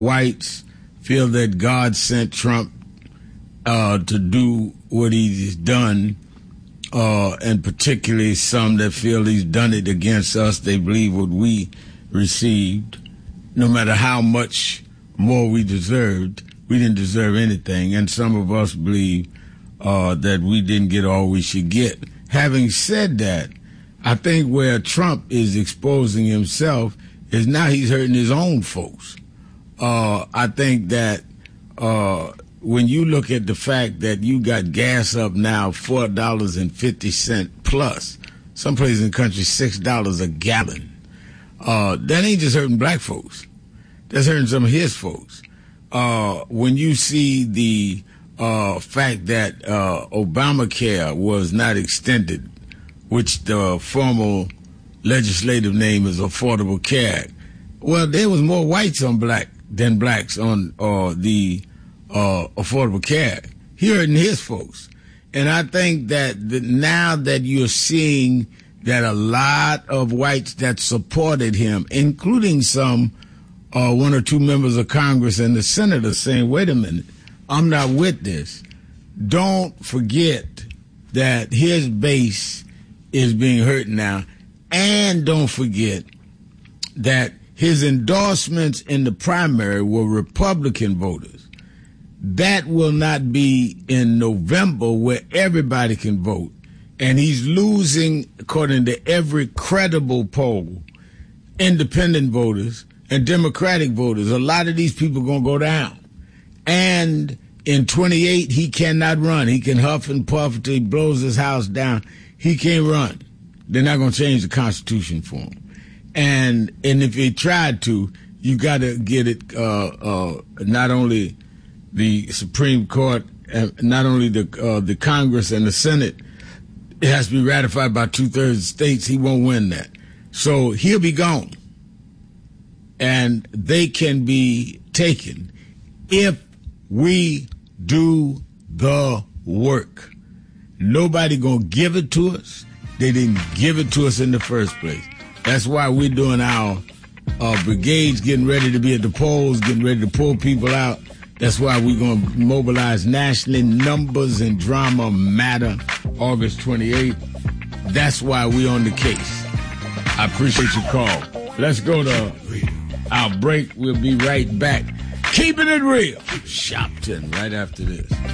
whites feel that God sent Trump to do what he's done, and particularly some that feel he's done it against us. They believe what we received, no matter how much more we deserved, we didn't deserve anything. And some of us believe that we didn't get all we should get. Having said that, I think where Trump is exposing himself is now he's hurting his own folks. I think that when you look at the fact that you got gas up now $4.50 plus, some places in the country $6 a gallon, that ain't just hurting black folks. That's hurting some of his folks. When you see the fact that Obamacare was not extended, which the formal legislative name is Affordable Care Act, well, there was more whites on than blacks on the Affordable Care Act. He hurting his folks. And I think that now that you're seeing that a lot of whites that supported him, including some one or two members of Congress and the Senate, are saying, wait a minute, I'm not with this. Don't forget that his base is being hurt now. And don't forget that his endorsements in the primary were Republican voters. That will not be in November where everybody can vote. And he's losing, according to every credible poll, independent voters and Democratic voters. A lot of these people are going to go down. And in 28, he cannot run. He can huff and puff until he blows his house down. He can't run. They're not going to change the Constitution for him. And if he tried to, you got to get it, not only the Supreme Court, not only the Congress and the Senate, it has to be ratified by 2/3 of states. He won't win that. So he'll be gone. And they can be taken if we do the work. Nobody gonna give it to us. They didn't give it to us in the first place. That's why we're doing our brigades, getting ready to be at the polls, getting ready to pull people out. That's why we're going to mobilize nationally. Numbers and drama matter. August 28th. That's why we're on the case. I appreciate your call. Let's go to our break. We'll be right back. Keeping it real. Shopton right after this.